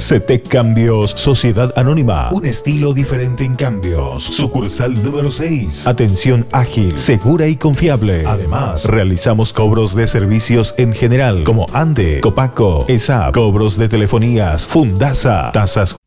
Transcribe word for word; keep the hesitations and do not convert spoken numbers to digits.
CETEC Cambios, Sociedad Anónima. Un estilo diferente en cambios. Sucursal número seis. Atención ágil, segura y confiable. Además, realizamos cobros de servicios en general como ANDE, Copaco, ESAP, cobros de telefonías, Fundasa, tasas